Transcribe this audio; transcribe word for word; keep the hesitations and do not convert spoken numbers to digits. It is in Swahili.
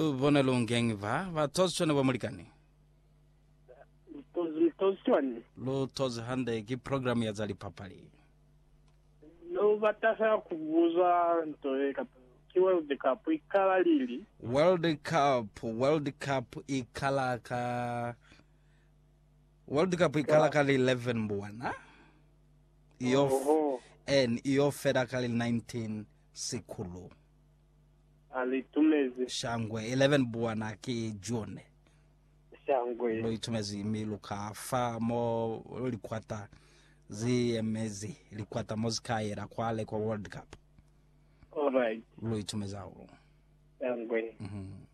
Tubone lungeng va va tozo wa mulikani. Tozi tozi Lo tozo hande ki program ya zali papali. No batasa kubuza ntoeka ki World Cup ikala lili. World Cup, World Cup ikala ka World Cup ikala ka eleven bwana. Iyo oh, en iyo feda ka nineteen sikulu. Alitumezi Shangwe eleven bwana ki June. Shangwe. Lo itumezi miluka fa mo likwata zi emezi likwata mozika era kwale kwa World Cup. All right. Lo itumeza ulo. Shangwe. Mhm.